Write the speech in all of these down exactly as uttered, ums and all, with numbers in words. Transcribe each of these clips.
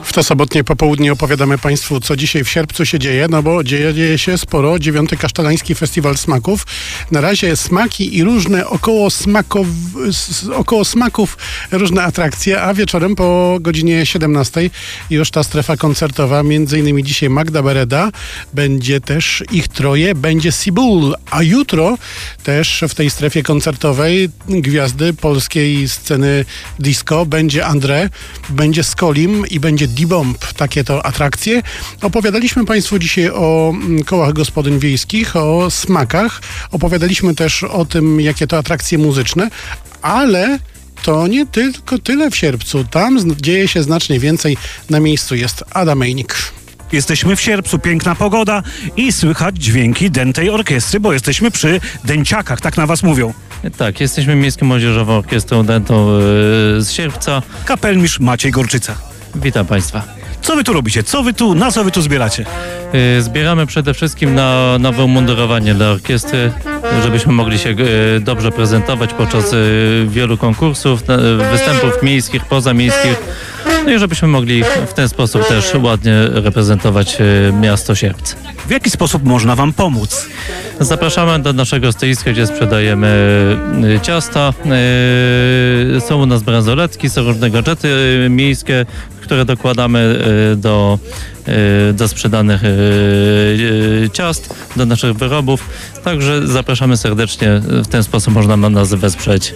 W to sobotnie popołudnie opowiadamy Państwu, co dzisiaj w sierpcu się dzieje, no bo dzieje, dzieje się sporo. Dziewiąty Kasztelański Festiwal Smaków. Na razie smaki i różne około, smakow, około smaków, różne atrakcje, a wieczorem po godzinie siedemnastej już ta strefa koncertowa, między innymi dzisiaj Magda Bereda, będzie też ich troje, będzie Sibul, a jutro też w tej strefie koncertowej gwiazdy polskiej sceny disco, będzie André, będzie Skolim i będzie D-Bomb. Takie to atrakcje. Opowiadaliśmy Państwu dzisiaj o kołach gospodyń wiejskich, o smakach. Opowiadaliśmy też o tym, jakie to atrakcje muzyczne, ale to nie tylko tyle w sierpcu. Tam dzieje się znacznie więcej. Na miejscu jest Ada Mejnik. Jesteśmy w sierpcu, piękna pogoda i słychać dźwięki dętej orkiestry, bo jesteśmy przy dęciakach, tak na was mówią. Tak, jesteśmy Miejską Młodzieżową Orkiestrą Dętą yy, z sierpca. Kapelmistrz Maciej Gorczyca. Witam Państwa. Co wy tu robicie? Co wy tu, na co wy tu zbieracie? Yy, zbieramy przede wszystkim na nowe umundurowanie dla orkiestry, żebyśmy mogli się yy, dobrze prezentować podczas yy, wielu konkursów, yy, występów miejskich, pozamiejskich. No i żebyśmy mogli w ten sposób też ładnie reprezentować yy, miasto Sierpce. W jaki sposób można wam pomóc? Zapraszamy do naszego stoiska, gdzie sprzedajemy y, ciasta. Y, są u nas bransoletki, są różne gadżety y, miejskie, które dokładamy y, do, y, do sprzedanych y, y, ciast, do naszych wyrobów. Także zapraszamy serdecznie. W ten sposób można nas wesprzeć y,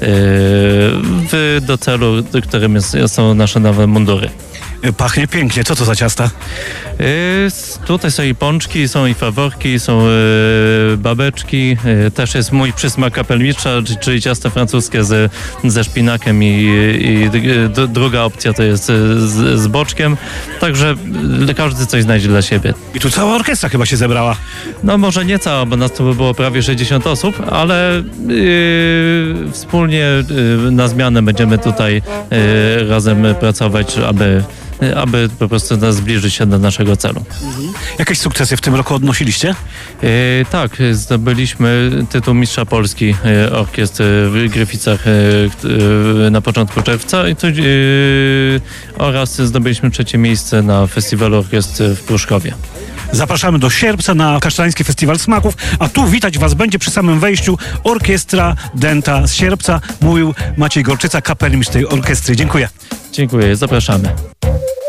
w, do celu, którym jest, są nasze nowe mundury. Pachnie pięknie. Co to za ciasta? Yy, tutaj są i pączki, są i faworki, są yy, babeczki. Yy, też jest mój przysmak kapelmistrza, czyli, czyli ciasto francuskie z, ze szpinakiem i, i d- druga opcja to jest z, z boczkiem. Także yy, każdy coś znajdzie dla siebie. I tu cała orkiestra chyba się zebrała. No może nie cała, bo nas tu by było prawie sześćdziesiąt osób, ale yy, wspólnie yy, na zmianę będziemy tutaj yy, razem pracować, aby aby po prostu nas zbliżyć się do naszego celu. Mhm. Jakieś sukcesy w tym roku odnosiliście? E, tak, zdobyliśmy tytuł Mistrza Polski e, Orkiestr w Gryficach e, na początku czerwca i tu, e, oraz zdobyliśmy trzecie miejsce na Festiwalu Orkiestr w Pruszkowie. Zapraszamy do sierpca na Kasztelański Festiwal Smaków, a tu witać was będzie przy samym wejściu Orkiestra Dęta z Sierpca. Mówił Maciej Gorczyca, kapelmistrz tej orkiestry. Dziękuję. Dziękuję, zapraszamy.